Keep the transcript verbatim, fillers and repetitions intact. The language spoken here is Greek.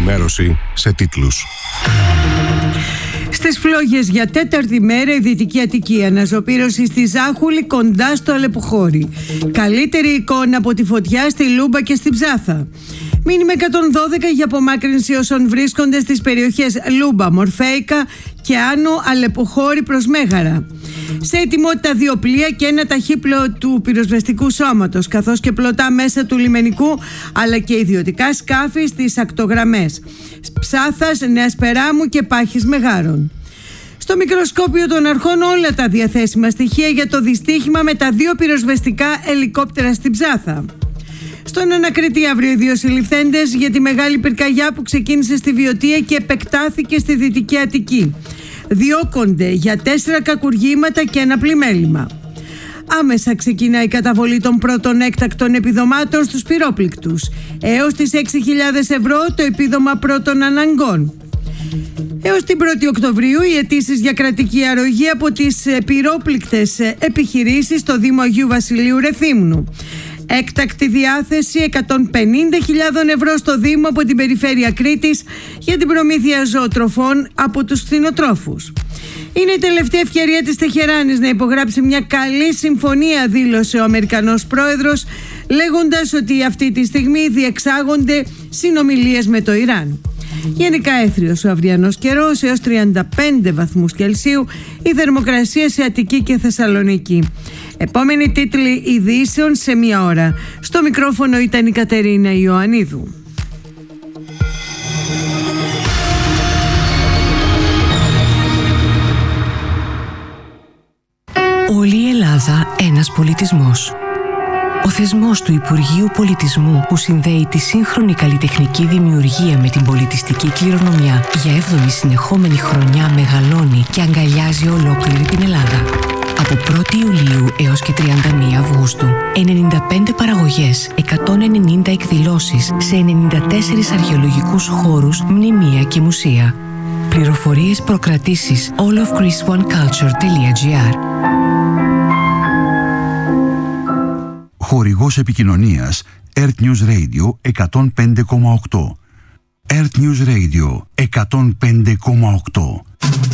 ενημέρωση σε τίτλους. Στις φλόγες για τέταρτη μέρα η Δυτική Αττική, αναζωπήρωση στη Ζάχουλη κοντά στο Αλεποχώρι. Καλύτερη εικόνα από τη φωτιά στη Λούμπα και στην Ψάθα. Μήνυμα εκατόν δώδεκα για απομάκρυνση όσων βρίσκονται στις περιοχές Λούμπα, Μορφέικα και Άνω Αλεποχώρι προς Μέγαρα. Σε ετοιμότητα δύο πλοία και ένα ταχύπλοο του πυροσβεστικού σώματος, καθώς και πλωτά μέσα του λιμενικού, αλλά και ιδιωτικά σκάφη στις ακτογραμμές Ψάθας, Νέας Περάμου και Πάχης Μεγάρων. Στο μικροσκόπιο των αρχών όλα τα διαθέσιμα στοιχεία για το δυστύχημα με τα δύο πυροσβεστικά ελικόπτερα στην Ψάθα. Στον ανακριτή αύριο οι δύο συλληφθέντες για τη μεγάλη πυρκαγιά που ξεκίνησε στη Βιωτία και επεκτάθηκε στη Δυτική Αττική. Διώκονται για τέσσερα κακουργήματα και ένα πλημέλημα. Άμεσα ξεκινά η καταβολή των πρώτων έκτακτων επιδομάτων στους πυρόπληκτους. Έως τις έξι χιλιάδες ευρώ το επίδομα πρώτων αναγκών. Έως την πρώτη Οκτωβρίου οι αιτήσεις για κρατική αρρωγή από τις πυρόπληκτες επιχειρήσεις στο Δήμο Αγίου Βασιλείου Ρεθύμνου. Έκτακτη διάθεση εκατόν πενήντα χιλιάδες ευρώ στο Δήμο από την Περιφέρεια Κρήτης για την προμήθεια ζωοτροφών από τους κτηνοτρόφους. Είναι η τελευταία ευκαιρία της Τεχεράνης να υπογράψει μια καλή συμφωνία, δήλωσε ο Αμερικανός πρόεδρος, λέγοντας ότι αυτή τη στιγμή διεξάγονται συνομιλίες με το Ιράν. Γενικά έθριος ο αυριανός καιρός, έως τριάντα πέντε βαθμούς Κελσίου η θερμοκρασία σε Αττική και Θεσσαλονίκη. Επόμενη τίτλη ειδήσεων σε μία ώρα. Στο μικρόφωνο ήταν η Κατερίνα Ιωαννίδου. Όλη η Ελλάδα ένας πολιτισμός. Ο θεσμός του Υπουργείου Πολιτισμού που συνδέει τη σύγχρονη καλλιτεχνική δημιουργία με την πολιτιστική κληρονομιά για έβδομη συνεχόμενη χρονιά μεγαλώνει και αγκαλιάζει ολόκληρη την Ελλάδα. Από πρώτη Ιουλίου έως και τριάντα μία Αυγούστου, ενενήντα πέντε παραγωγές, εκατόν ενενήντα εκδηλώσεις σε ενενήντα τέσσερις αρχαιολογικούς χώρους, μνημεία και μουσεία. Πληροφορίες, προκρατήσεις all of greece one culture τελεία gr. Χορηγός επικοινωνίας Earth News Radio εκατόν πέντε κόμμα οκτώ. Earth News Radio εκατόν πέντε κόμμα οκτώ.